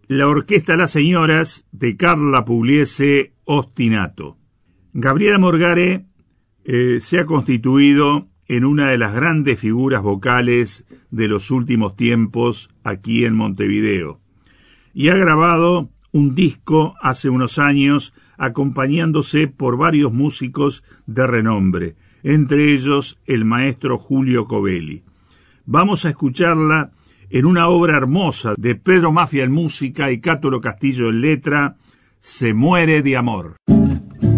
la orquesta Las Señoras de Carla Pugliese Ostinato. Gabriela Morgare se ha constituido en una de las grandes figuras vocales de los últimos tiempos aquí en Montevideo y ha grabado un disco hace unos años acompañándose por varios músicos de renombre, entre ellos el maestro Julio Covelli. Vamos a escucharla en una obra hermosa de Pedro Maffia en música y Cátulo Castillo en letra, Se muere de amor.